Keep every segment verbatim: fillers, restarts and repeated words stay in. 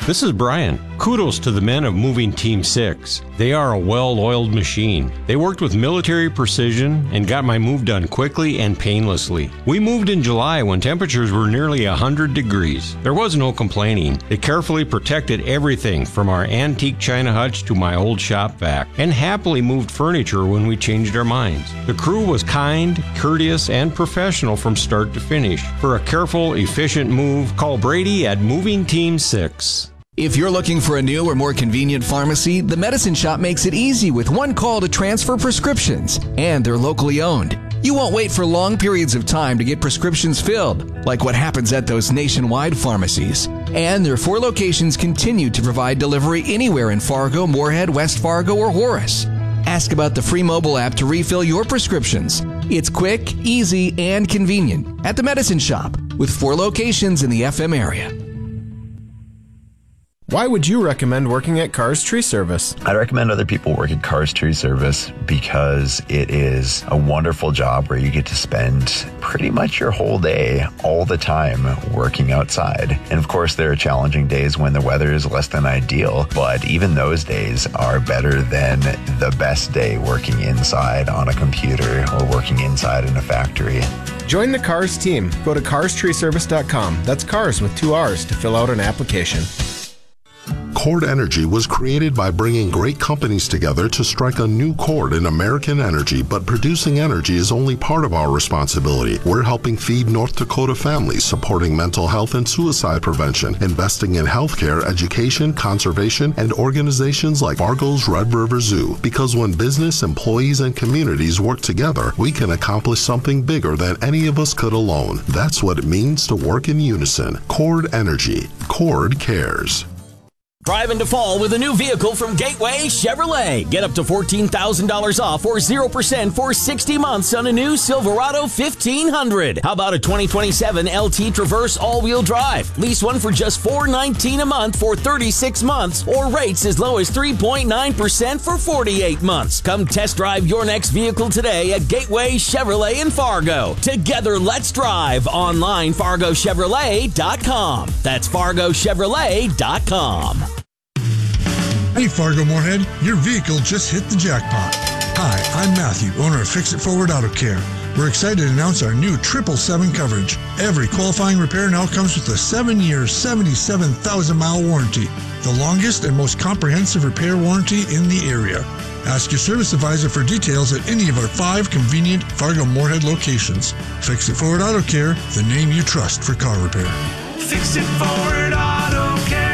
This is Brian. Kudos to the men of Moving Team six. They are a well-oiled machine. They worked with military precision and got my move done quickly and painlessly. We moved in July when temperatures were nearly one hundred degrees. There was no complaining. They carefully protected everything from our antique china hutch to my old shop vac, and happily moved furniture when we changed our minds. The crew was kind, courteous, and professional from start to finish. For a careful, efficient move, call Brady at Moving Team six. If you're looking for a new or more convenient pharmacy, the Medicine Shop makes it easy with one call to transfer prescriptions, and they're locally owned. You won't wait for long periods of time to get prescriptions filled, like what happens at those nationwide pharmacies. And their four locations continue to provide delivery anywhere in Fargo, Moorhead, West Fargo, or Horace. Ask about the free mobile app to refill your prescriptions. It's quick, easy, and convenient at the Medicine Shop with four locations in the F M area. Why would you recommend working at Cars Tree Service? I'd recommend other people work at Cars Tree Service because it is a wonderful job where you get to spend pretty much your whole day, all the time, working outside. And of course, there are challenging days when the weather is less than ideal, but even those days are better than the best day working inside on a computer or working inside in a factory. Join the Cars team. Go to cars tree service dot com. That's cars with two R's to fill out an application. Chord Energy was created by bringing great companies together to strike a new chord in American energy, but producing energy is only part of our responsibility. We're helping feed North Dakota families, supporting mental health and suicide prevention, investing in healthcare, education, conservation, and organizations like Fargo's Red River Zoo. Because when business, employees, and communities work together, we can accomplish something bigger than any of us could alone. That's what it means to work in unison. Chord Energy. Chord cares. Drive into fall with a new vehicle from Gateway Chevrolet. Get up to fourteen thousand dollars off or zero percent for sixty months on a new Silverado fifteen hundred. How about a twenty twenty-seven L T Traverse all-wheel drive? Lease one for just four hundred nineteen dollars a month for thirty-six months or rates as low as three point nine percent for forty-eight months. Come test drive your next vehicle today at Gateway Chevrolet in Fargo. Together, let's drive. Online, fargo chevrolet dot com. That's fargo chevrolet dot com. Hey Fargo Moorhead, your vehicle just hit the jackpot. Hi, I'm Matthew, owner of Fix It Forward Auto Care. We're excited to announce our new triple seven coverage. Every qualifying repair now comes with a seven-year, seventy-seven thousand mile warranty, the longest and most comprehensive repair warranty in the area. Ask your service advisor for details at any of our five convenient Fargo Moorhead locations. Fix It Forward Auto Care, the name you trust for car repair. Fix It Forward Auto Care.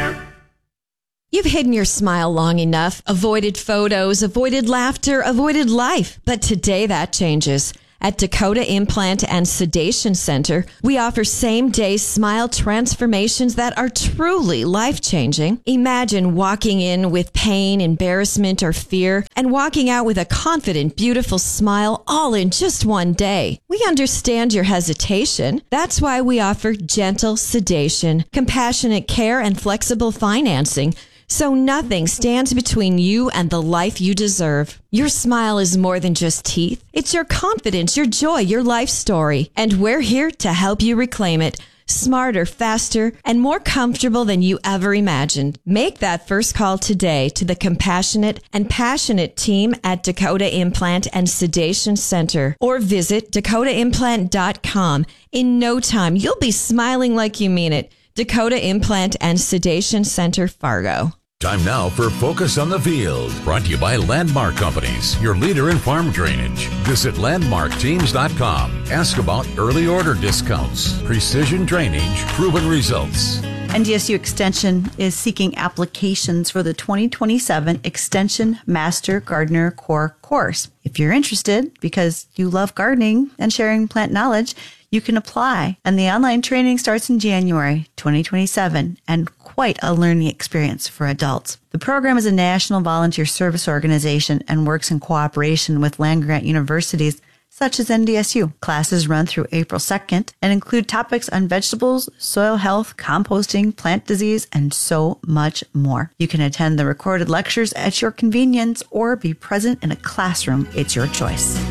You've hidden your smile long enough, avoided photos, avoided laughter, avoided life. But today that changes. At Dakota Implant and Sedation Center, we offer same-day smile transformations that are truly life-changing. Imagine walking in with pain, embarrassment, or fear, and walking out with a confident, beautiful smile all in just one day. We understand your hesitation. That's why we offer gentle sedation, compassionate care, and flexible financing, so nothing stands between you and the life you deserve. Your smile is more than just teeth. It's your confidence, your joy, your life story. And we're here to help you reclaim it. Smarter, faster, and more comfortable than you ever imagined. Make that first call today to the compassionate and passionate team at Dakota Implant and Sedation Center, or visit dakota implant dot com. In no time, you'll be smiling like you mean it. Dakota Implant and Sedation Center, Fargo. Time now for Focus on the Field, brought to you by Landmark Companies, your leader in farm drainage. Visit landmark teams dot com. Ask about early order discounts, precision drainage, proven results. N D S U Extension is seeking applications for the twenty twenty-seven Extension Master Gardener Core course. If you're interested, because you love gardening and sharing plant knowledge, you can apply. And the online training starts in January twenty twenty-seven, and quite a learning experience for adults. The program is a national volunteer service organization and works in cooperation with land-grant universities such as N D S U. Classes run through April second and include topics on vegetables, soil health, composting, plant disease, and so much more. You can attend the recorded lectures at your convenience or be present in a classroom. It's your choice.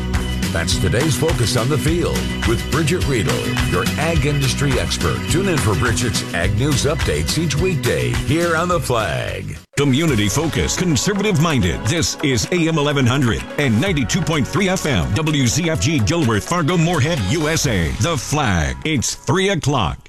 That's today's Focus on the Field with Bridget Riedel, your ag industry expert. Tune in for Bridget's Ag News updates each weekday here on The Flag. Community focused, conservative minded. This is A M eleven hundred and ninety-two point three F M. W Z F G Dilworth, Fargo, Moorhead, U S A. The Flag. It's three o'clock.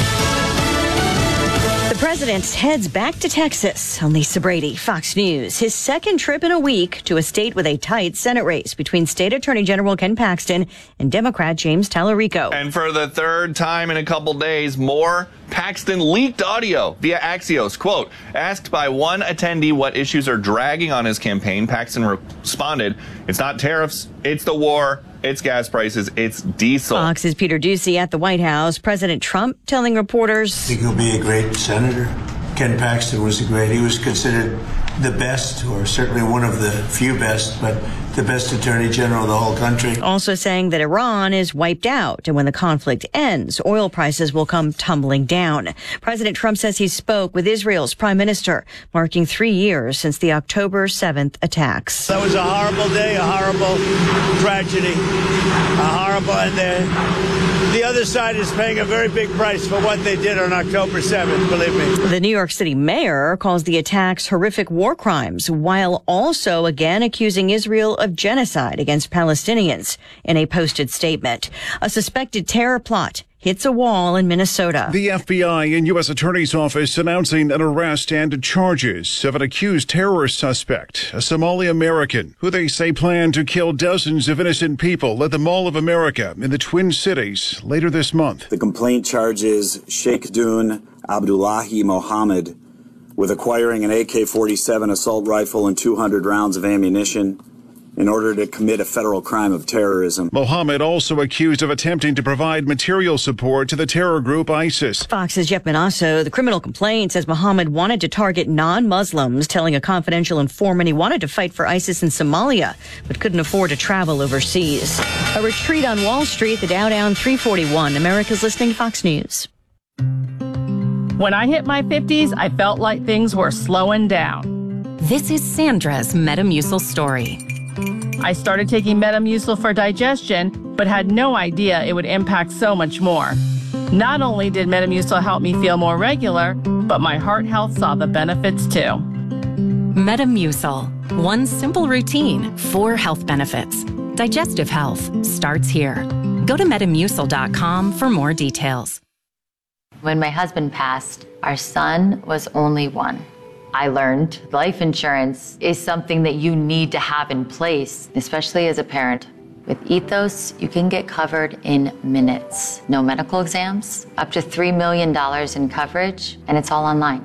The president heads back to Texas. I'm Lisa Brady, Fox News. His second trip in a week to a state with a tight Senate race between State Attorney General Ken Paxton and Democrat James Tallarico. And for the third time in a couple days, more Paxton leaked audio via Axios. Quote, asked by one attendee what issues are dragging on his campaign, Paxton responded, it's not tariffs, it's the war, it's gas prices, it's diesel. Fox's Peter Doocy at the White House. President Trump telling reporters, I think he'll be a great senator. Ken Paxton was a great, he was considered the best, or certainly one of the few best, but the best attorney general of the whole country. Also saying that Iran is wiped out, and when the conflict ends, oil prices will come tumbling down. President Trump says he spoke with Israel's prime minister, marking three years since the October seventh attacks. That was a horrible day, a horrible tragedy, a horrible, and the, the other side is paying a very big price for what they did on October seventh, believe me. The New York City mayor calls the attacks horrific war crimes, while also again accusing Israel of genocide against Palestinians in a posted statement. A suspected terror plot hits a wall in Minnesota. The F B I and U S Attorney's Office announcing an arrest and charges of an accused terrorist suspect, a Somali American, who they say planned to kill dozens of innocent people at the Mall of America in the Twin Cities later this month. The complaint charges Sheikh Dun Abdullahi Mohammed with acquiring an A K forty-seven assault rifle and two hundred rounds of ammunition in order to commit a federal crime of terrorism. Mohammed also accused of attempting to provide material support to the terror group ISIS. Fox's Jeff Manasso. The criminal complaint says Mohammed wanted to target non-Muslims, telling a confidential informant he wanted to fight for ISIS in Somalia, but couldn't afford to travel overseas. A retreat on Wall Street, the Dow down three forty-one. America's listening to Fox News. When I hit my fifties, I felt like things were slowing down. This is Sandra's Metamucil story. I started taking Metamucil for digestion, but had no idea it would impact so much more. Not only did Metamucil help me feel more regular, but my heart health saw the benefits too. Metamucil. One simple routine, four health benefits. Digestive health starts here. Go to metamucil dot com for more details. When my husband passed, our son was only one. I learned life insurance is something that you need to have in place, especially as a parent. With Ethos, you can get covered in minutes. No medical exams, up to three million dollars in coverage, and it's all online.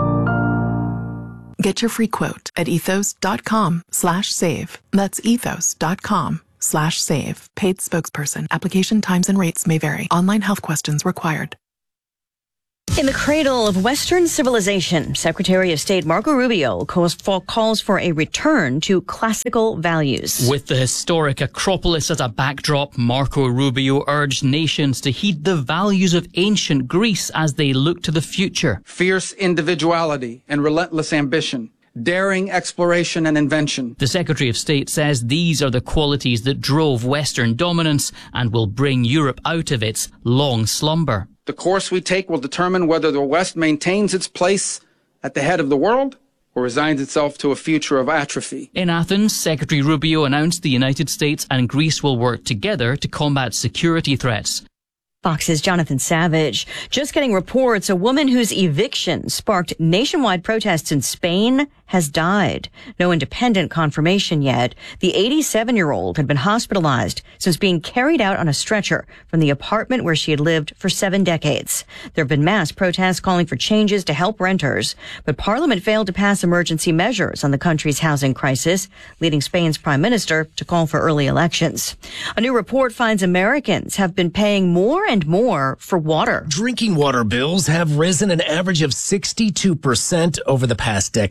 Get your free quote at ethos dot com slash save. That's ethos dot com slash save. Paid spokesperson. Application times and rates may vary. Online health questions required. In the cradle of Western civilization, Secretary of State Marco Rubio calls for, calls for a return to classical values. With the historic Acropolis as a backdrop, Marco Rubio urged nations to heed the values of ancient Greece as they look to the future. Fierce individuality and relentless ambition. Daring exploration and invention. The Secretary of State says these are the qualities that drove Western dominance and will bring Europe out of its long slumber. The course we take will determine whether the West maintains its place at the head of the world or resigns itself to a future of atrophy. In Athens, Secretary Rubio announced the United States and Greece will work together to combat security threats. Fox's Jonathan Savage. Just getting reports a woman whose eviction sparked nationwide protests in Spain has died. No independent confirmation yet. The eighty-seven-year-old had been hospitalized since being carried out on a stretcher from the apartment where she had lived for seven decades. There have been mass protests calling for changes to help renters, but Parliament failed to pass emergency measures on the country's housing crisis, leading Spain's prime minister to call for early elections. A new report finds Americans have been paying more and more for water. Drinking water bills have risen an average of sixty-two percent over the past decade.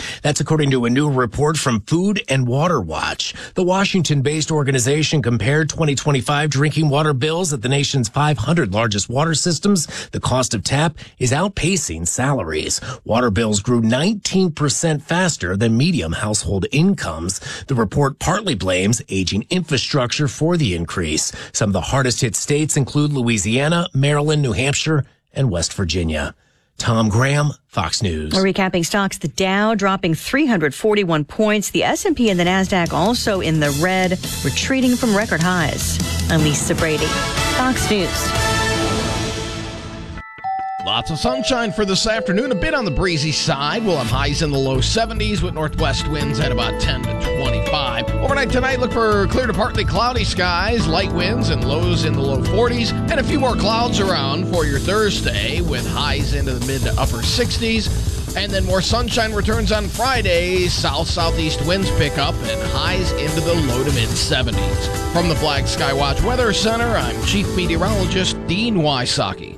That's according to a new report from Food and Water Watch. The Washington-based organization compared twenty twenty-five drinking water bills at the nation's five hundred largest water systems. The cost of tap is outpacing salaries. Water bills grew nineteen percent faster than medium household incomes. The report partly blames aging infrastructure for the increase. Some of the hardest hit states include Louisiana, Maryland, New Hampshire, and West Virginia. Tom Graham, Fox News. We're recapping stocks. The Dow dropping three hundred forty-one points. The S and P and the NASDAQ also in the red, retreating from record highs. I'm Lisa Brady, Fox News. Lots of sunshine for this afternoon. A bit on the breezy side. We'll have highs in the low seventies with northwest winds at about ten to twenty-five. Overnight tonight, look for clear to partly cloudy skies, light winds, and lows in the low forties. And a few more clouds around for your Thursday with highs into the mid to upper sixties. And then more sunshine returns on Friday. South-southeast winds pick up and highs into the low to mid seventies. From the Flag Skywatch Weather Center, I'm Chief Meteorologist Dean Wysocki.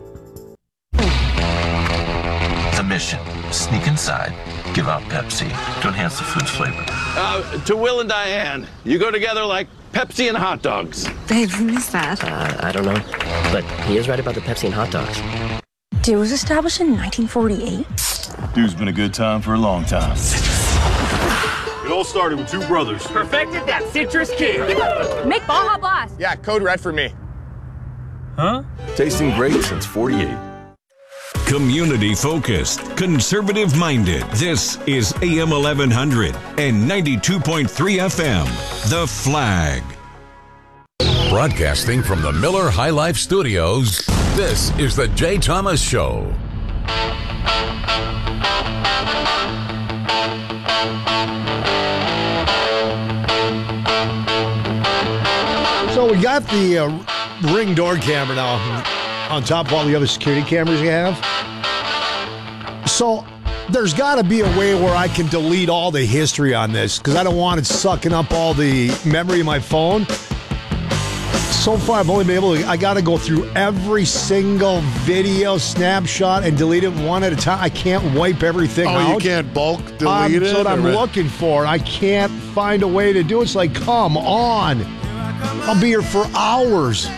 The mission, sneak inside, give out Pepsi to enhance the food's flavor. Uh, to Will and Diane, you go together like Pepsi and hot dogs. Babe, who is that? Uh, I don't know, but he is right about the Pepsi and hot dogs. Dude was established in nineteen forty-eight. Dude's been a good time for a long time. It all started with two brothers. Perfected that citrus king. Make Baja Blast. Yeah, code red for me. Huh? Tasting great since forty-eight. Community focused, conservative minded. This is A M eleven hundred and ninety-two point three F M. The Flag. Broadcasting from the Miller High Life Studios, this is the Jay Thomas Show. So we got the uh, Ring door camera now on top of all the other security cameras you have. So there's got to be a way where I can delete all the history on this because I don't want it sucking up all the memory of my phone. So far, I've only been able to, I got to go through every single video snapshot and delete it one at a time. I can't wipe everything oh, out. Oh, you can't bulk delete um, it? That's what I'm or... looking for. I can't find a way to do it. It's like, come on. I'll be here for hours.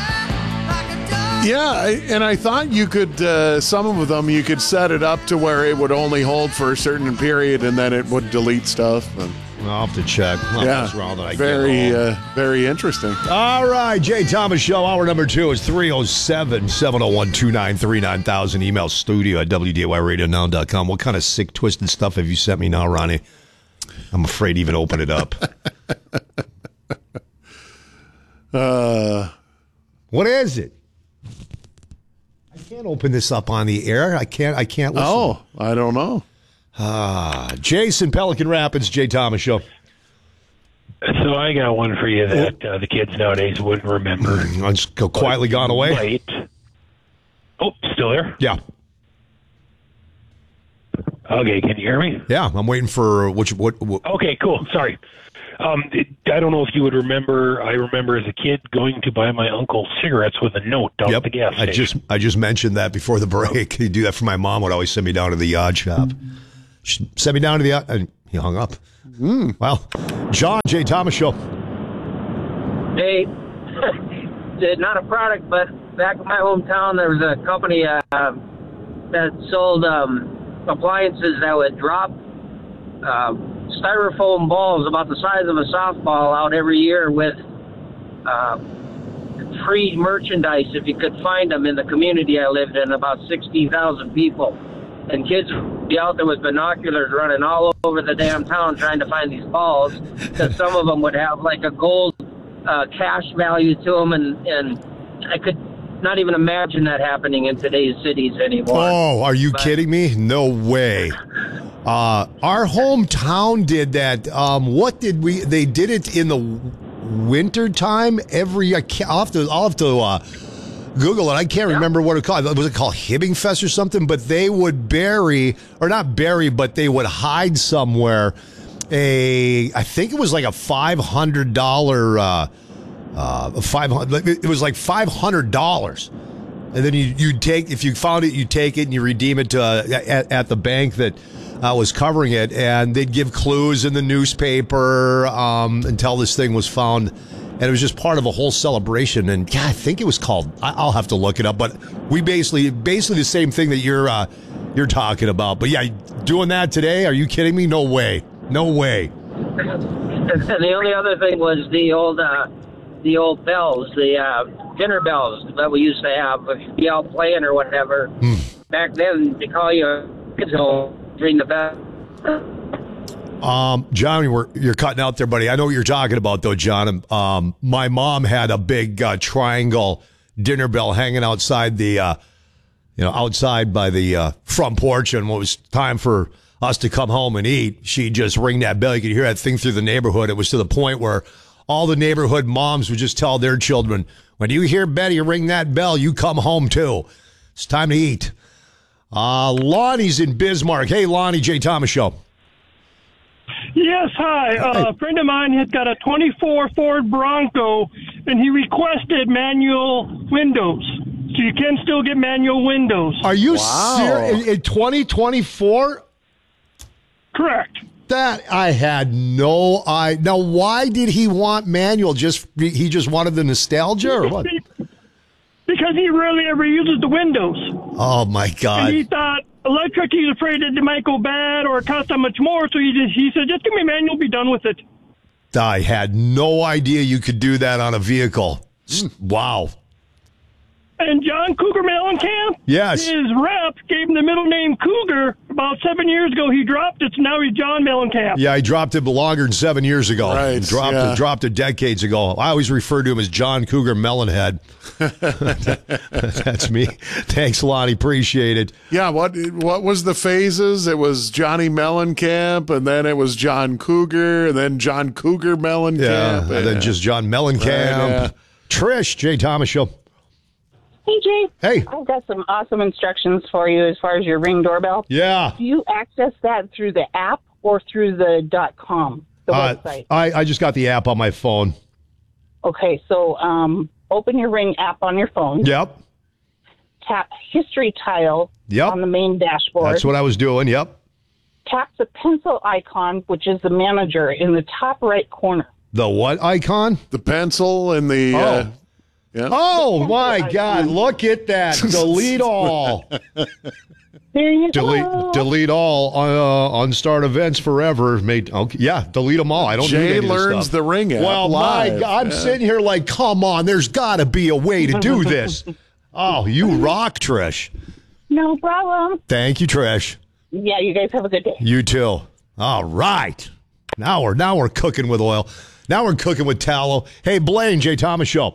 Yeah, I, and I thought you could, uh, some of them, you could set it up to where it would only hold for a certain period and then it would delete stuff. And, I'll have to check. Well, yeah, that's wrong that I very, uh, very interesting. All right, Jay Thomas Show. Hour number two is three oh seven, seven oh one, two nine three nine thousand. Email studio at W D A Y radio now dot com. What kind of sick, twisted stuff have you sent me now, Ronnie? I'm afraid to even open it up. uh, What is it? I can't open this up on the air. I can't. I can't listen. Oh, I don't know. Ah, Jason, Pelican Rapids, Jay Thomas Show. So I got one for you that uh, the kids nowadays wouldn't remember. I'll just go quietly gone away. Wait. Oh, still there? Yeah. Okay, can you hear me? Yeah, I'm waiting for which. What? what okay, cool. Sorry. Um, it, I don't know if you would remember. I remember as a kid going to buy my uncle cigarettes with a note down yep, at the gas station. I just I just mentioned that before the break. He'd do that for my mom. Would always send me down to the yard shop. She'd send me down to the yard, and he hung up. Mm. Well, John Jay Thomas Show. Hey, not a product, but back in my hometown, there was a company uh, that sold um, appliances that would drop uh, styrofoam balls about the size of a softball out every year with uh, free merchandise if you could find them in the community I lived in, about sixteen thousand people. And kids would be out there with binoculars running all over the damn town trying to find these balls because some of them would have like a gold uh, cash value to them. And, and I could not even imagine that happening in today's cities anymore. Oh, are you but, kidding me? No way. Uh, our hometown did that. Um, what did we? They did it in the winter time every. I can't, I'll have to. I'll have to uh, Google it. I can't yeah. remember what it called. Was it called Hibbing Fest or something? But they would bury, or not bury, but they would hide somewhere. A, I think it was like a five hundred dollar. Uh, uh, five hundred. It was like five hundred dollars. And then you you take if you found it, you take it and you redeem it to, uh, at, at the bank that uh, was covering it, and they'd give clues in the newspaper um, until this thing was found, and it was just part of a whole celebration. And yeah, I think it was called. I, I'll have to look it up, but we basically basically the same thing that you're uh, you're talking about. But yeah, doing that today? Are you kidding me? No way, no way. And the only other thing was the old uh, the old bells, the uh, dinner bells that we used to have. If you'd be out playing or whatever, Hmm. back then they call you kids home, ring the bell. Um, John, you were, you're cutting out there, buddy. I know what you're talking about, though, John. Um, my mom had a big uh, triangle dinner bell hanging outside the, uh, you know, outside by the uh, front porch, and when it was time for us to come home and eat, she'd just ring that bell. You could hear that thing through the neighborhood. It was to the point where all the neighborhood moms would just tell their children, when you hear Betty ring that bell, you come home too. It's time to eat. Uh, Lonnie's in Bismarck. Hey, Lonnie, Jay Thomas Show. Yes, hi. Uh, a friend of mine has got a twenty-four Ford Bronco, and he requested manual windows. So you can still get manual windows. Are you serious? In, in twenty twenty-four? Correct. That I had no I. Now, why did he want manual? Just he just wanted the nostalgia, or what? Because he rarely ever uses the windows. Oh my God! And he thought electric. He's afraid that it might go bad or it costs that much more. So he just, he said, "Just give me manual. Be done with it." I had no idea you could do that on a vehicle. Wow. And John Cougar Mellencamp, Yes. his rep gave him the middle name Cougar. About seven years ago, he dropped it, so now he's John Mellencamp. Yeah, I dropped it longer than seven years ago. Right, Dropped yeah. it, dropped it decades ago. I always refer to him as John Cougar Melonhead. That's me. Thanks, Lonnie. Appreciate it. Yeah, what what was the phases? It was Johnny Mellencamp, and then it was John Cougar, and then John Cougar Mellencamp. Yeah, and then just John Mellencamp. Right, yeah. Trish, Jay Thomas Show. Hey, Jay. Hey. I've got some awesome instructions for you as far as your Ring doorbell. Yeah. Do you access that through the app or through the .com, the Uh, website? I, I just got the app on my phone. Okay, so um, open your Ring app on your phone. Yep. Tap History Tile Yep. on the main dashboard. That's what I was doing. Yep. Tap the pencil icon, which is the manager, in the top right corner. The what icon? The pencil and the. Oh. Uh, yeah. Oh, my God. Look at that. Delete all. There you delete, go. delete all. Uh, unstart events forever. Made okay, yeah, delete them all. I don't Jay need any of this learns stuff. the Ring app Well, live. my God, I'm Yeah. sitting here like, come on. There's got to be a way to do this. Oh, you rock, Trish. No problem. Thank you, Trish. Yeah, you guys have a good day. You too. All right. Now we're now we're cooking with oil. Now we're cooking with tallow. Hey, Blaine, Jay Thomas Show.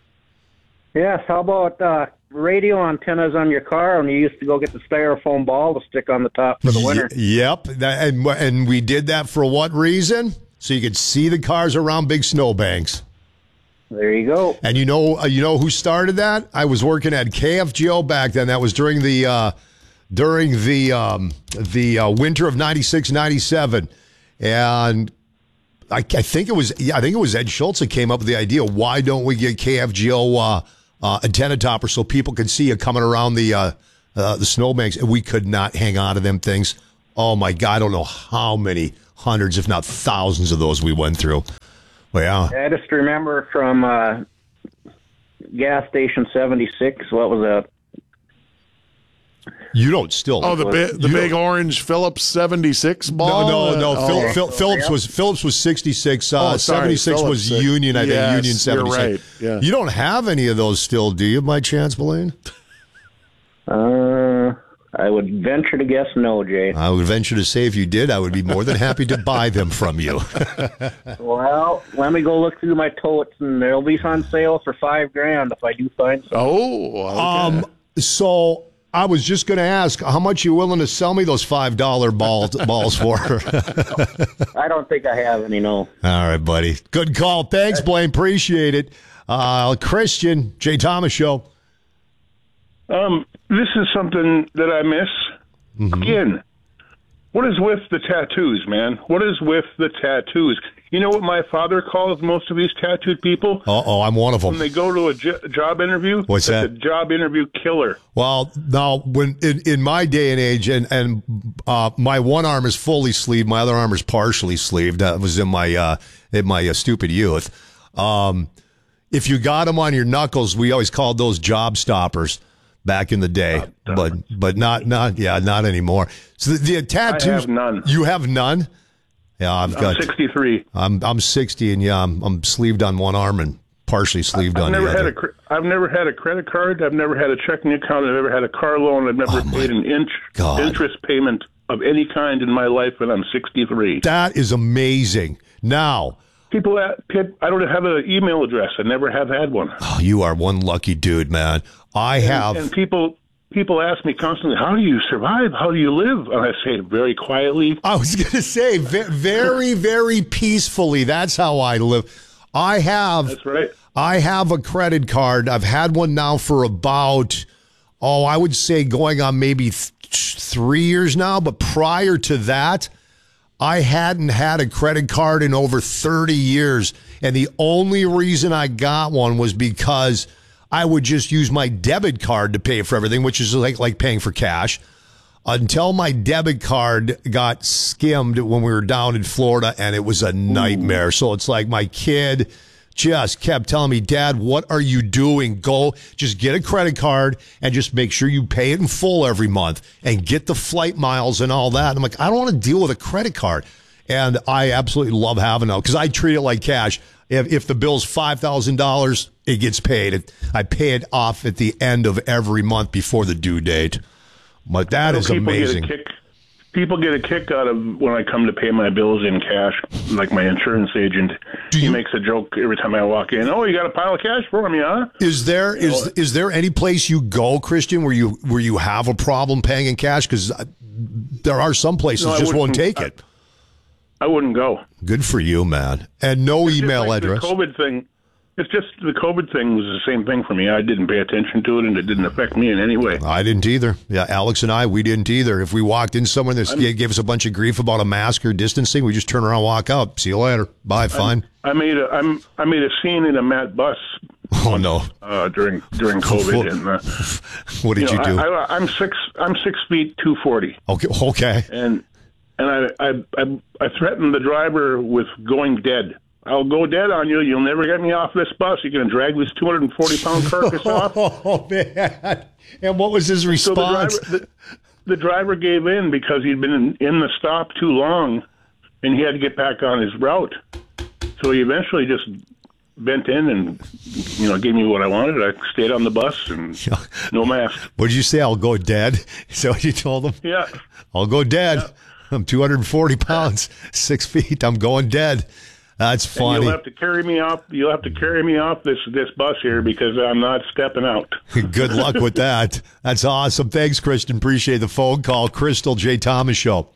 Yes, how about uh, radio antennas on your car when you used to go get the styrofoam ball to stick on the top for the winter? Y- yep. That, and, and we did that for what reason? So you could see the cars around big snowbanks. There you go. And you know uh, you know who started that? I was working at K F G O back then. That was during the uh, during the um, the uh, winter of ninety-six ninety-seven. And I, I think it was yeah, I think it was Ed Schultz that came up with the idea, why don't we get K F G O uh, uh, antenna toppers so people can see you coming around the uh, uh, the snowbanks? And we could not hang on to them things. Oh my God, I don't know how many hundreds, if not thousands of those we went through. Well, yeah. I just remember from uh, gas station seventy-six, what was that? You don't still. Oh, the big, the you big don't- orange Phillips seventy-six ball. No, no, no. Uh, Phil, oh. Phil, Phillips was Phillips was sixty-six. Uh, Oh, sorry, seventy-six was Phillips. Union. I think Yes, Union you're seventy-six. right, yeah. You don't have any of those still, do you, by chance, Blaine? Uh, I would venture to guess no, Jay. I would venture to say if you did, I would be more than happy to buy them from you. Well, let me go look through my totes, and they'll be on sale for five grand if I do find some. Oh, um. So I was just going to ask, how much you willing to sell me those five dollar balls balls for? I don't think I have any, no. All right, buddy. Good call. Thanks, Blaine. Appreciate it. Uh, Christian, Jay Thomas Show. Um, this is something that I miss. Mm-hmm. Again, What is with the tattoos, man? What is with the tattoos? You know what my father calls most of these tattooed people? Uh-oh, I'm one of them. When they go to a jo- job interview? What's that? A job interview killer. Well, now, when in, in my day and age, and, and uh, my one arm is fully sleeved, my other arm is partially sleeved. That was in my, uh, in my uh, stupid youth. Um, if you got them on your knuckles, we always called those job stoppers. Back in the day, uh, but but not not yeah not anymore. So the, the tattoos. I have none. You have none? Yeah, I've I'm got sixty-three. I'm I'm sixty, and yeah, I'm I'm sleeved on one arm and partially sleeved I've on never the had other. A, I've never had a credit card. I've never had a checking account. I've never had a car loan. I've never oh paid an inch God. interest payment of any kind in my life, and I'm sixty-three. That is amazing. Now. People, at, I don't have an email address. I never have had one. Oh, you are one lucky dude, man. I and, have. And people. People ask me constantly, how do you survive? How do you live? And I say very quietly. I was going to say very, very peacefully. That's how I live. I have. That's right. I have a credit card. I've had one now for about, oh, I would say going on maybe th- three years now. But prior to that, I hadn't had a credit card in over thirty years. And the only reason I got one was because I would just use my debit card to pay for everything, which is like like paying for cash, until my debit card got skimmed when we were down in Florida, and it was a nightmare. Ooh. So it's like my kid just kept telling me, Dad, what are you doing? Go, just get a credit card and just make sure you pay it in full every month and get the flight miles and all that. And I'm like, I don't want to deal with a credit card. And I absolutely love having it because I treat it like cash. If, if the bill's five thousand dollars, it gets paid. I pay it off at the end of every month before the due date. But that is people amazing. Get a kick, people get a kick out of when I come to pay my bills in cash, like my insurance agent. Do he you, makes a joke every time I walk in. Oh, you got a pile of cash for me, huh? Is there you is know, is there any place you go, Christian, where you where you have a problem paying in cash? Because there are some places no, just won't take I, it. I wouldn't go. Good for you, man. And no it's email like address. The COVID thing. It's just the COVID thing was the same thing for me. I didn't pay attention to it, and it didn't affect me in any way. I didn't either. Yeah, Alex and I, we didn't either. If we walked in somewhere that gave us a bunch of grief about a mask or distancing, we just turn around and walk out. See you later. Bye, fine. I, I made a I'm, I made a scene in a Matt bus. Oh no! Uh, during during COVID, and uh, what did you, you, know, do? I, I, I'm six. I'm six feet two forty. Okay. Okay. And and I I I, I threatened the driver with going dead. I'll go dead on you. You'll never get me off this bus. You're going to drag this two hundred forty pound carcass off. Oh, man. And what was his response? So the, driver, the, the driver gave in because he'd been in, in the stop too long, and he had to get back on his route. So he eventually just bent in and, you know, gave me what I wanted. I stayed on the bus and no mask. What did you say? I'll go dead? Is that what you told him? Yeah. I'll go dead. Yeah. I'm two hundred forty pounds, six feet. I'm going dead. That's funny. And you'll have to carry me off. You'll have to carry me off this this bus here because I'm not stepping out. Good luck with that. That's awesome. Thanks, Kristen. Appreciate the phone call. Crystal, Jay Thomas Show.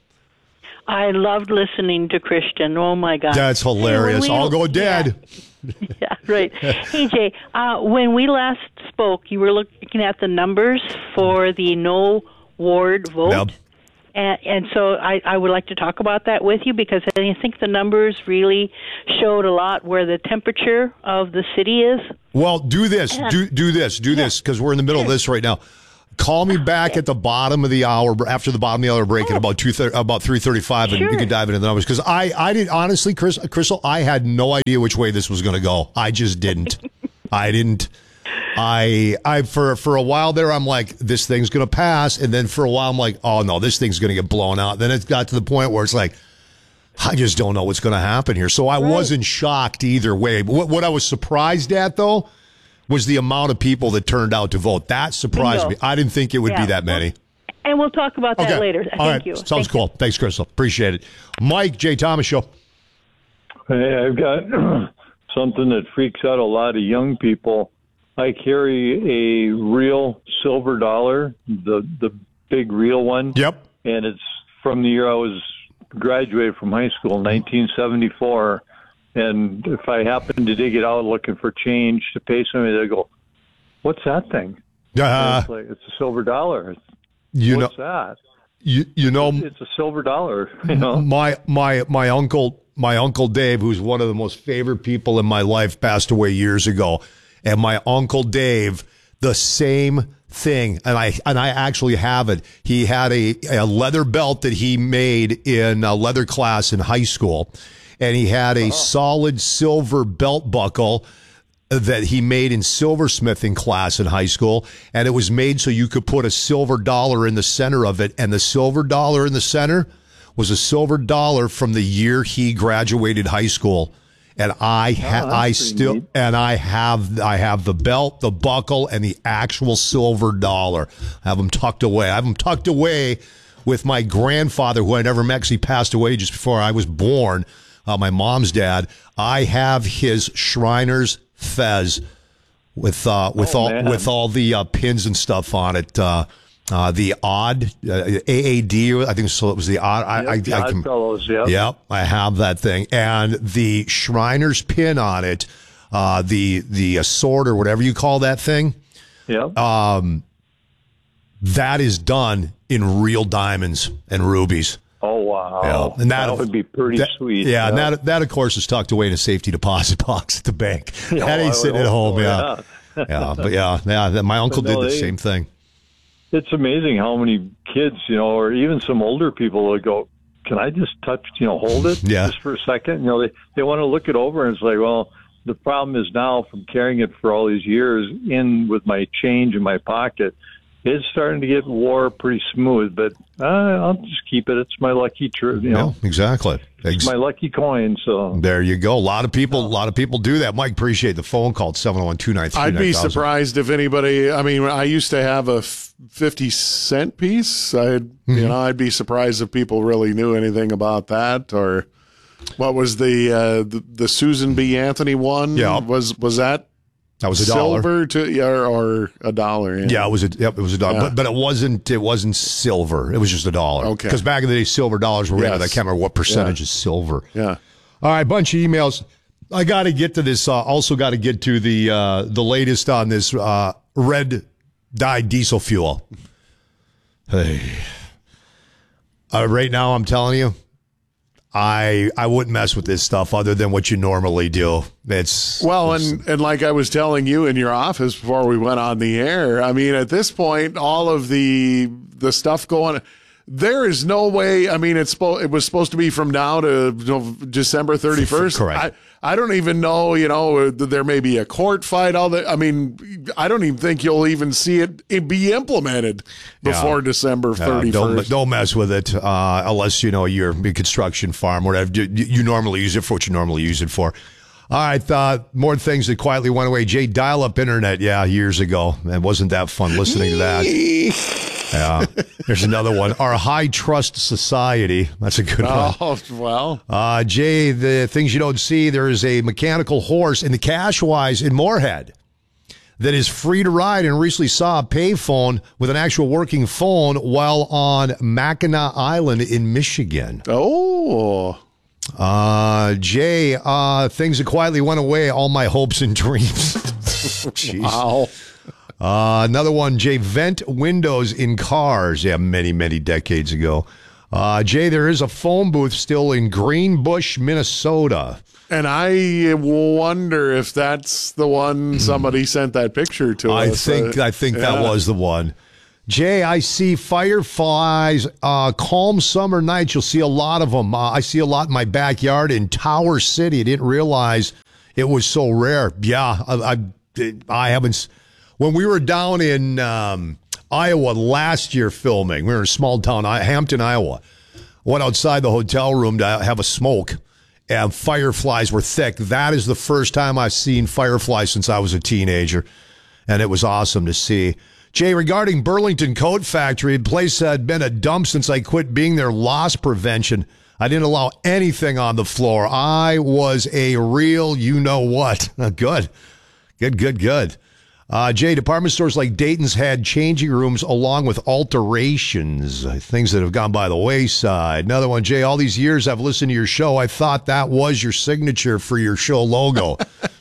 I loved listening to Christian. Oh my God, that's hilarious. Hey, we, I'll go dead. Yeah, yeah right. Hey Jay, uh, when we last spoke, you were looking at the numbers for the no ward vote. Yep. And, and so I, I would like to talk about that with you because I think the numbers really showed a lot where the temperature of the city is. Well, do this. And, do do this. Do yeah. this because we're in the middle of this right now. Call me back at the bottom of the hour, after the bottom of the hour break oh. at about two about three thirty-five, and sure. we can dive into the numbers. Because I, I did honestly, Chris, Crystal, I had no idea which way this was going to go. I just didn't. I didn't. I I for for a while there I'm like, this thing's gonna pass, and then for a while I'm like, oh no, this thing's gonna get blown out. Then it got to the point where it's like, I just don't know what's gonna happen here. So I right. wasn't shocked either way. But what what I was surprised at though was the amount of people that turned out to vote. That surprised Bingo. me. I didn't think it would yeah. be that many. And we'll talk about that okay. later. Thank All right. you. Sounds Thank cool. You. Thanks, Crystal. Appreciate it. Mike, Jay Thomas Show. Hey, I've got something that freaks out a lot of young people. I carry a real silver dollar, the the big real one. Yep. And it's from the year I was graduated from high school, nineteen seventy-four. And if I happen to dig it out looking for change to pay somebody, they go, "What's that thing?" Uh, it's like, it's a silver dollar. You What's know, that? You you know, it's a silver dollar. You know, my my my uncle my uncle Dave, who's one of the most favorite people in my life, passed away years ago, and my uncle Dave, the same thing, and I and I actually have it. He had a, a leather belt that he made in a leather class in high school, and he had a oh. solid silver belt buckle that he made in silversmithing class in high school, and it was made so you could put a silver dollar in the center of it, and the silver dollar in the center was a silver dollar from the year he graduated high school. And I ha- oh, I still neat. and I have I have the belt, the buckle, and the actual silver dollar. I have them tucked away. I have them tucked away with my grandfather, who I never met because he passed away just before I was born. Uh, my mom's dad. I have his Shriner's Fez with uh, with oh, all man. with all the uh, pins and stuff on it. Uh, uh, the odd uh, A A D, I think so. It was the odd. I, yep, I, the I odd can, fellows. Yep. Yep, I have that thing, and the Shriner's pin on it. Uh, the the uh, sword or whatever you call that thing. Yep. Um, that is done in real diamonds and rubies. Oh, wow. Yeah. And that, that would be pretty that, sweet. Yeah, yeah, and that, that, of course, is tucked away in a safety deposit box at the bank. Oh, that ain't sitting at home, yeah. yeah. yeah, but yeah, yeah, my uncle no, did the they, same thing. It's amazing how many kids, you know, or even some older people will go, can I just touch, you know, hold it yeah. just for a second? You know, they, they want to look it over, and it's like, well, the problem is now from carrying it for all these years in with my change in my pocket, it's starting to get wore pretty smooth, but uh, I'll just keep it. It's my lucky, tr- you know. Yeah, exactly. It's my lucky coin. So there you go. A lot of people, a lot of people do that. Mike, appreciate the phone call. seven oh one, two nine three, I'd be surprised if anybody. I mean, I used to have a fifty cent piece. I'd, mm-hmm. you know, I'd be surprised if people really knew anything about that. Or what was the uh, the, the Susan B. Anthony one? Yeah, was was that? That was a dollar. Silver to yeah, or a dollar. Yeah, yeah it was a yep, it was a dollar, yeah. but but it wasn't it wasn't silver. It was just a dollar. Okay, because back in the day, silver dollars were yes. in it. I can't remember what percentage yeah. is silver. Yeah. All right, bunch of emails. I got to get to this. Uh, also, got to get to the uh, the latest on this uh, red dye diesel fuel. Hey, uh, right now I'm telling you, I I wouldn't mess with this stuff other than what you normally do. It's well, it's, and and like I was telling you in your office before we went on the air. I mean, at this point, all of the the stuff going, there is no way. I mean, it's it was supposed to be from now to you know, December thirty-first. Correct. I, I don't even know. You know, there may be a court fight. All that. I mean, I don't even think you'll even see it, it be implemented before yeah. December thirty-first. Uh, don't, don't mess with it uh, unless you know you're a construction farm, whatever. You, you normally use it for what you normally use it for. All right, uh, more things that quietly went away. Jay, dial-up internet, yeah, years ago. It wasn't that fun listening to that. Yeah, there's another one. Our high trust society. That's a good one. Oh, well. Uh, Jay, the things you don't see, there is a mechanical horse in the Cashwise in Moorhead that is free to ride, and recently saw a payphone with an actual working phone while on Mackinac Island in Michigan. Oh. Uh, Jay, uh, things that quietly went away, all my hopes and dreams. Jeez. Wow. Uh, another one, Jay, vent windows in cars. Yeah, many, many decades ago. Uh, Jay, there is a phone booth still in Greenbush, Minnesota. And I wonder if that's the one somebody sent that picture to I us. think uh, I think yeah. that was the one. Jay, I see fireflies, uh, calm summer nights. You'll see a lot of them. Uh, I see a lot in my backyard in Tower City. I didn't realize it was so rare. Yeah, I, I, I haven't. When we were down in um, Iowa last year filming, we were in a small town, Hampton, Iowa. Went outside the hotel room to have a smoke, and fireflies were thick. That is the first time I've seen fireflies since I was a teenager, and it was awesome to see. Jay, regarding Burlington Coat Factory, the place had been a dump since I quit being their loss prevention. I didn't allow anything on the floor. I was a real you-know-what. Good. Good, good, good. Uh, Jay, department stores like Dayton's had changing rooms along with alterations, things that have gone by the wayside. Another one, Jay, all these years I've listened to your show. I thought that was your signature for your show logo.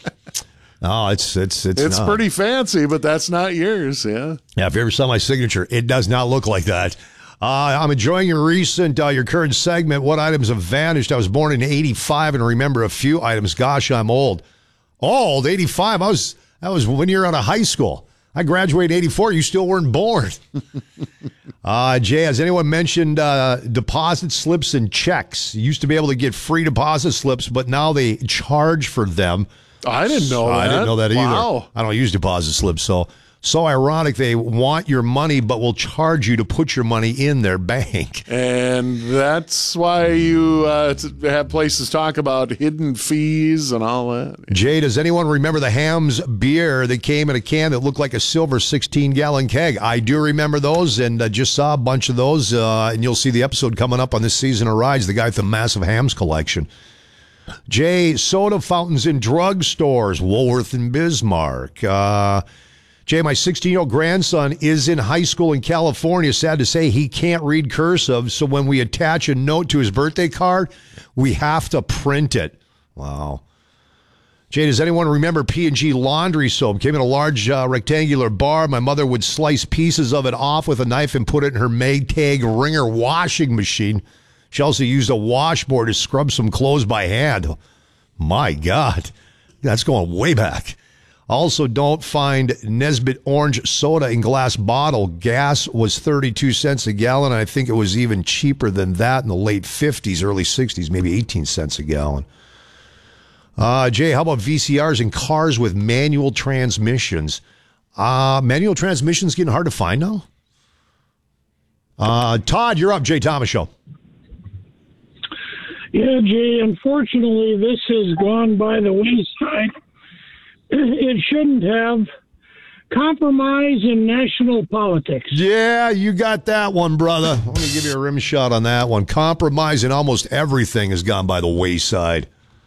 Oh, it's it's it's it's not. pretty fancy, but that's not yours. Yeah. Yeah. If you ever saw my signature, it does not look like that. Uh, I'm enjoying your recent, uh, your current segment. What items have vanished? I was born in eighty-five and remember a few items. Gosh, I'm old. Old, eighty-five. I was, that was when you were out of high school. I graduated in eighty-four. You still weren't born. uh, Jay, has anyone mentioned uh, deposit slips and checks? You used to be able to get free deposit slips, but now they charge for them. I didn't know so that. I didn't know that either. Wow. I don't use deposit slips, so so ironic. They want your money, but will charge you to put your money in their bank. And that's why you uh, t- have places talk about hidden fees and all that. Jay, does anyone remember the Hamm's beer that came in a can that looked like a silver sixteen-gallon keg? I do remember those, and uh, just saw a bunch of those, uh, and you'll see the episode coming up on this season of Rides, the guy with the massive Hamm's collection. Jay, soda fountains in drugstores, Woolworth and Bismarck. Uh, Jay, my sixteen-year-old grandson is in high school in California. Sad to say, he can't read cursive, so when we attach a note to his birthday card, we have to print it. Wow. Jay, does anyone remember P and G laundry soap? Came in a large uh, rectangular bar. My mother would slice pieces of it off with a knife and put it in her Maytag Ringer washing machine. She also used a washboard to scrub some clothes by hand. My God, that's going way back. Also, don't find Nesbitt orange soda in glass bottle. Gas was thirty-two cents a gallon. I think it was even cheaper than that in the late fifties, early sixties, maybe eighteen cents a gallon. Uh, Jay, how about V C Rs in cars with manual transmissions? Uh, manual transmissions getting hard to find now? Uh, Todd, you're up, Jay Thomas Show. Yeah, Jay, unfortunately, this has gone by the wayside. It shouldn't have. Compromise in national politics. Yeah, you got that one, brother. Let me give you a rim shot on that one. Compromise in almost everything has gone by the wayside.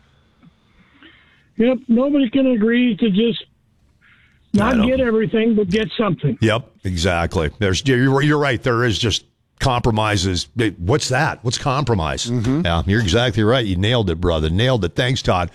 Yep, nobody can agree to just not get everything, but get something. Yep, exactly. There's you're, you're right. There is just compromises. What's that? What's compromise? Mm-hmm. Yeah, you're exactly right. You nailed it, brother. Nailed it. Thanks, Todd.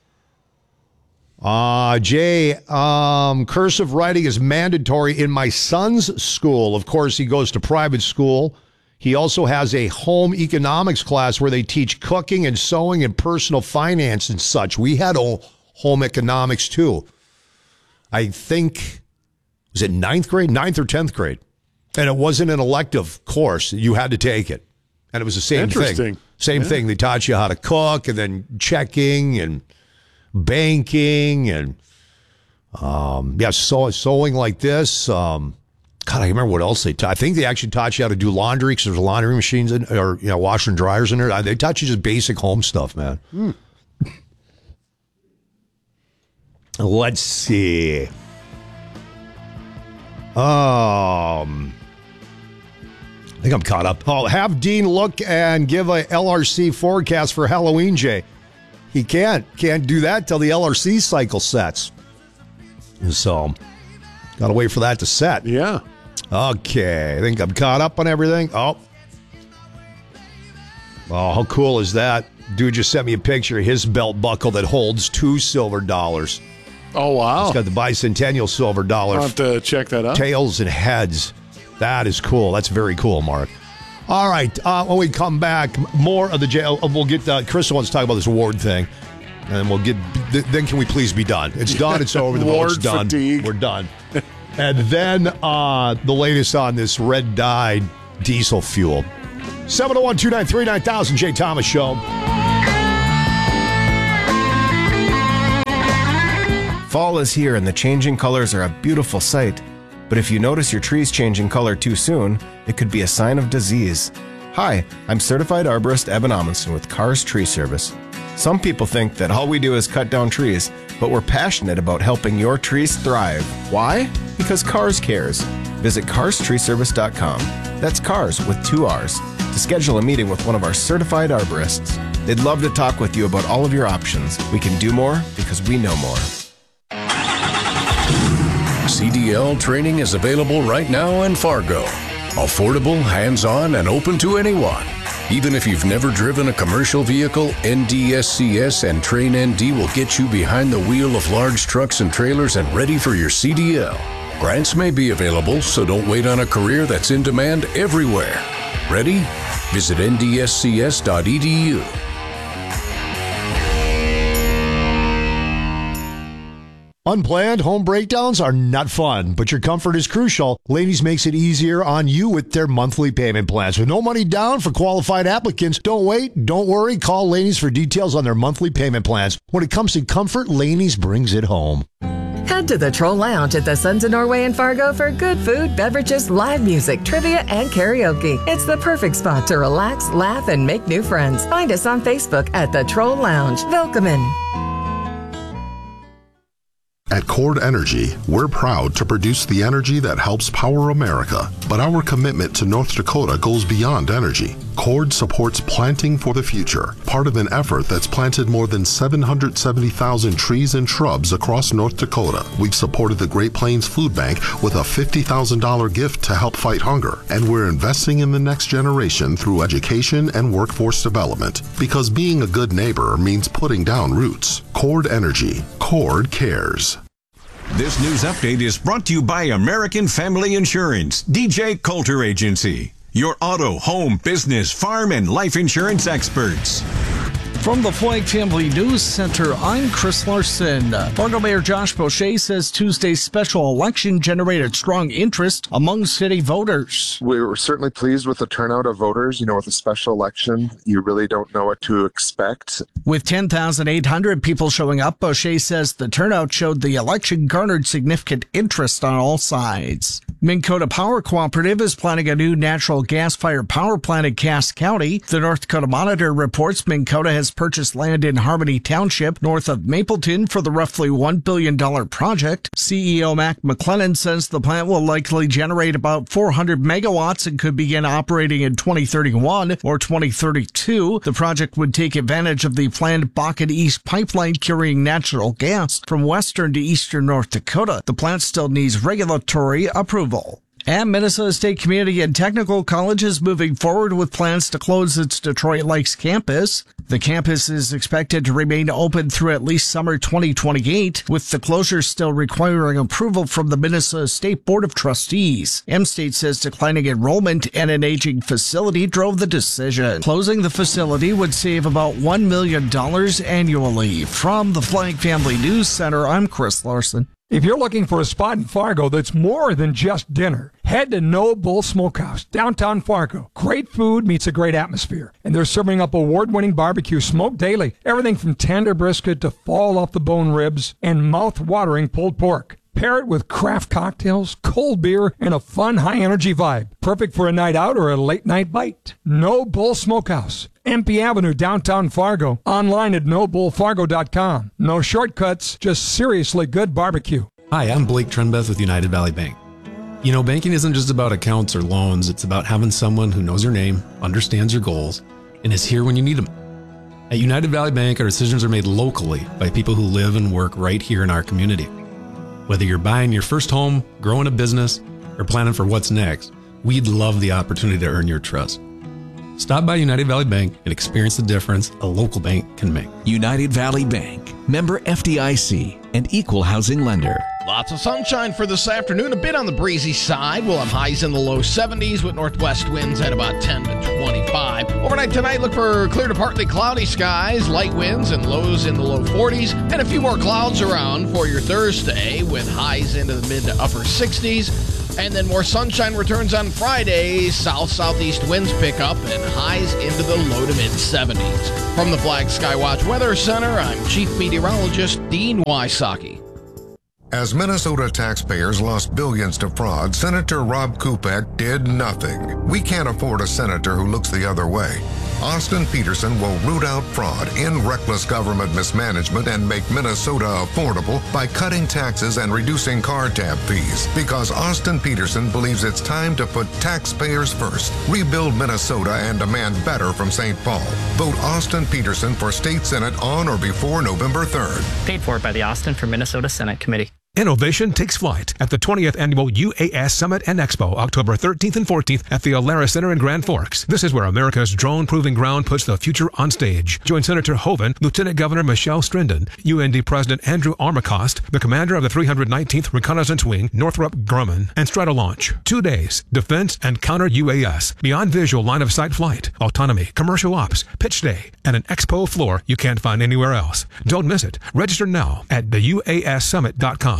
Uh, Jay, um, cursive writing is mandatory in my son's school. Of course, he goes to private school. He also has a home economics class where they teach cooking and sewing and personal finance and such. We had home economics too. I think, was it ninth grade? Ninth or tenth grade? And it wasn't an elective course. You had to take it. And it was the same Interesting. thing. Same Yeah. thing. They taught you how to cook and then checking and banking and, um, yeah, sew, sewing like this. Um, God, I remember what else they taught. I think they actually taught you how to do laundry because there's laundry machines in, or, you know, washer and dryers in there. They taught you just basic home stuff, man. Hmm. Let's see. Um, I think I'm caught up. Oh, have Dean look and give a L R C forecast for Halloween, Jay. He can't. Can't do that till the L R C cycle sets. So, got to wait for that to set. Yeah. Okay. I think I'm caught up on everything. Oh. Oh, how cool is that? Dude just sent me a picture of his belt buckle that holds two silver dollars. Oh, wow. It's got the bicentennial silver dollar. I'll have to check that out. Tails and heads. That is cool. That's very cool, Mark. All right. Uh, when we come back, more of the jail. We'll get. Uh, Chris wants to talk about this award thing, and then we'll get. Th- then can we please be done? It's done. It's over. The vote's done. Fatigue. We're done. And then uh, the latest on this red dye diesel fuel. seven oh one, two nine three, nine thousand, Jay Thomas Show. Fall is here and the changing colors are a beautiful sight. But if you notice your trees changing color too soon, it could be a sign of disease. Hi, I'm certified arborist Evan Amundsen with Cars Tree Service. Some people think that all we do is cut down trees, but we're passionate about helping your trees thrive. Why? Because Cars cares. Visit cars tree service dot com. That's cars with two R's. To schedule a meeting with one of our certified arborists. They'd love to talk with you about all of your options. We can do more because we know more. C D L training is available right now in Fargo. Affordable, hands-on, and open to anyone. Even if you've never driven a commercial vehicle, N D S C S and Train N D will get you behind the wheel of large trucks and trailers and ready for your C D L. Grants may be available, so don't wait on a career that's in demand everywhere. Ready? Visit N D S C S dot E D U. Unplanned home breakdowns are not fun, but your comfort is crucial. Laney's makes it easier on you with their monthly payment plans. With no money down for qualified applicants, don't wait, don't worry. Call Laney's for details on their monthly payment plans. When it comes to comfort, Laney's brings it home. Head to the Troll Lounge at the Sons of Norway in Fargo for good food, beverages, live music, trivia, and karaoke. It's the perfect spot to relax, laugh, and make new friends. Find us on Facebook at the Troll Lounge. Welcome. At Cord Energy, we're proud to produce the energy that helps power America. But our commitment to North Dakota goes beyond energy. Cord supports planting for the future, part of an effort that's planted more than seven hundred seventy thousand trees and shrubs across North Dakota. We've supported the Great Plains Food Bank with a fifty thousand dollars gift to help fight hunger. And we're investing in the next generation through education and workforce development. Because being a good neighbor means putting down roots. Cord Energy. Cord cares. This news update is brought to you by American Family Insurance, D J Coulter Agency, your auto, home, business, farm, and life insurance experts. From the Flag Family News Center, I'm Chris Larson. Fargo Mayor Josh Boucher says Tuesday's special election generated strong interest among city voters. We were certainly pleased with the turnout of voters. You know, with a special election, you really don't know what to expect. With ten thousand eight hundred people showing up, Boucher says the turnout showed the election garnered significant interest on all sides. Minn Kota Power Cooperative is planning a new natural gas-fired power plant in Cass County. The North Dakota Monitor reports Minn Kota has purchased land in Harmony Township, north of Mapleton, for the roughly one billion dollars project. C E O Mac McLennan says the plant will likely generate about four hundred megawatts and could begin operating in twenty thirty-one or twenty thirty-two. The project would take advantage of the planned Bakken East pipeline carrying natural gas from western to eastern North Dakota. The plant still needs regulatory approval. And Minnesota State Community and Technical College is moving forward with plans to close its Detroit Lakes campus. The campus is expected to remain open through at least summer twenty twenty-eight, with the closure still requiring approval from the Minnesota State Board of Trustees. M-State says declining enrollment and an aging facility drove the decision. Closing the facility would save about one million dollars annually. From the Flag Family News Center, I'm Chris Larson. If you're looking for a spot in Fargo that's more than just dinner, head to No Bull Smokehouse, downtown Fargo. Great food meets a great atmosphere, and they're serving up award-winning barbecue smoked daily. Everything from tender brisket to fall-off-the-bone ribs and mouth-watering pulled pork. Pair it with craft cocktails, cold beer, and a fun, high-energy vibe. Perfect for a night out or a late-night bite. No Bull Smokehouse, M P Avenue, downtown Fargo. Online at no bull fargo dot com. No shortcuts, just seriously good barbecue. Hi, I'm Blake Trenbeth with United Valley Bank. You know, banking isn't just about accounts or loans. It's about having someone who knows your name, understands your goals, and is here when you need them. At United Valley Bank, our decisions are made locally by people who live and work right here in our community. Whether you're buying your first home, growing a business, or planning for what's next, we'd love the opportunity to earn your trust. Stop by United Valley Bank and experience the difference a local bank can make. United Valley Bank, member F D I C, and equal housing lender. Lots of sunshine for this afternoon, a bit on the breezy side. We'll have highs in the low seventies with northwest winds at about ten to twenty-five. Overnight tonight, look for clear to partly cloudy skies, light winds and lows in the low forties, and a few more clouds around for your Thursday with highs into the mid to upper sixties. And then more sunshine returns on Friday. South-southeast winds pick up and highs into the low to mid seventies. From the Flag Skywatch Weather Center, I'm Chief Meteorologist Dean Wysocki. As Minnesota taxpayers lost billions to fraud, Senator Rob Kupek did nothing. We can't afford a senator who looks the other way. Austin Peterson will root out fraud and reckless government mismanagement and make Minnesota affordable by cutting taxes and reducing car tab fees. Because Austin Peterson believes it's time to put taxpayers first, rebuild Minnesota, and demand better from Saint Paul. Vote Austin Peterson for State Senate on or before November third. Paid for by the Austin for Minnesota Senate Committee. Innovation takes flight at the twentieth Annual U A S Summit and Expo, October thirteenth and fourteenth at the Alara Center in Grand Forks. This is where America's drone-proving ground puts the future on stage. Join Senator Hoeven, Lieutenant Governor Michelle Strinden, U N D President Andrew Armacost, the commander of the three hundred nineteenth Reconnaissance Wing, Northrop Grumman, and Stratolaunch. Two days, defense and counter U A S, beyond visual line-of-sight flight, autonomy, commercial ops, pitch day, and an expo floor you can't find anywhere else. Don't miss it. Register now at the U A S summit dot com.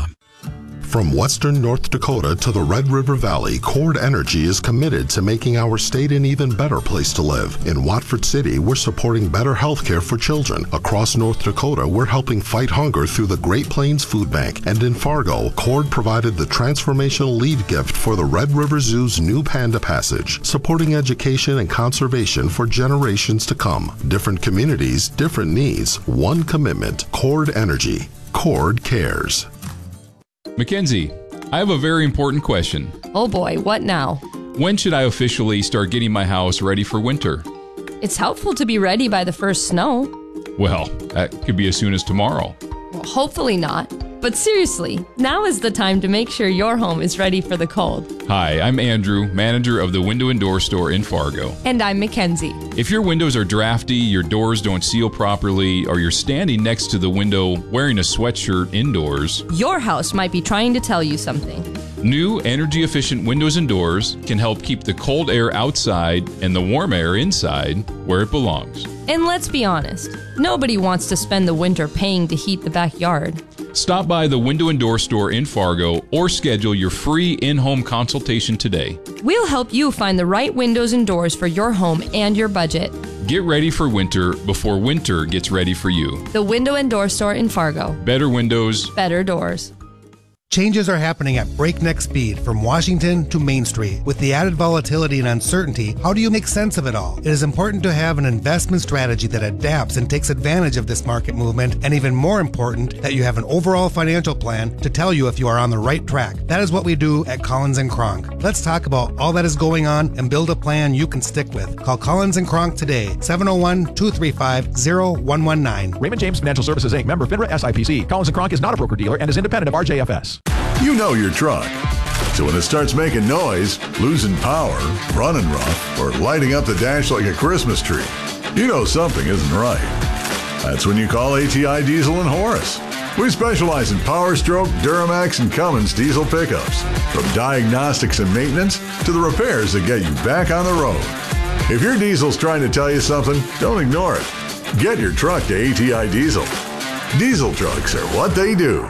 From western North Dakota to the Red River Valley, Cord Energy is committed to making our state an even better place to live. In Watford City, we're supporting better health care for children. Across North Dakota, we're helping fight hunger through the Great Plains Food Bank. And in Fargo, Cord provided the transformational lead gift for the Red River Zoo's new Panda Passage, supporting education and conservation for generations to come. Different communities, different needs, one commitment. Cord Energy. Cord cares. Mackenzie, I have a very important question. Oh boy, what now? When should I officially start getting my house ready for winter? It's helpful to be ready by the first snow. Well, that could be as soon as tomorrow. Well, hopefully not. But seriously, now is the time to make sure your home is ready for the cold. Hi, I'm Andrew, manager of the Window and Door Store in Fargo. And I'm Mackenzie. If your windows are drafty, your doors don't seal properly, or you're standing next to the window wearing a sweatshirt indoors, your house might be trying to tell you something. New energy-efficient windows and doors can help keep the cold air outside and the warm air inside where it belongs. And let's be honest, nobody wants to spend the winter paying to heat the backyard. Stop by the Window and Door Store in Fargo or schedule your free in-home consultation today. We'll help you find the right windows and doors for your home and your budget. Get ready for winter before winter gets ready for you. The Window and Door Store in Fargo. Better windows. Better doors. Changes are happening at breakneck speed from Washington to Main Street. With the added volatility and uncertainty, how do you make sense of it all? It is important to have an investment strategy that adapts and takes advantage of this market movement, and even more important, that you have an overall financial plan to tell you if you are on the right track. That is what we do at Collins and Kronk. Let's talk about all that is going on and build a plan you can stick with. Call Collins and Kronk today, seven oh one, two three five, oh one one nine. Raymond James Financial Services, Incorporated, member FINRA S I P C. Collins and Kronk is not a broker-dealer and is independent of R J F S. You know your truck. So when it starts making noise, losing power, running rough, or lighting up the dash like a Christmas tree, you know something isn't right. That's when you call A T I Diesel and Horace. We specialize in Power Stroke, Duramax, and Cummins diesel pickups. From diagnostics and maintenance to the repairs that get you back on the road. If your diesel's trying to tell you something, don't ignore it. Get your truck to A T I Diesel. Diesel trucks are what they do.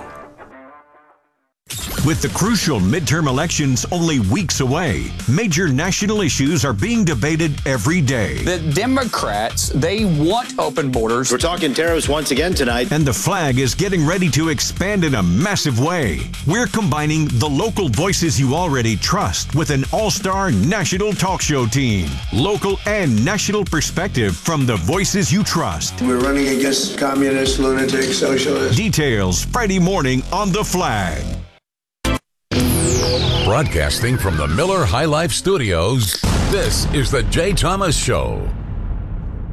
With the crucial midterm elections only weeks away, major national issues are being debated every day. The Democrats, they want open borders. We're talking tariffs once again tonight. And the flag is getting ready to expand in a massive way. We're combining the local voices you already trust with an all-star national talk show team. Local and national perspective from the voices you trust. We're running against communists, lunatics, socialists. Details Friday morning on The Flag. Broadcasting from the Miller High Life Studios, this is the Jay Thomas Show.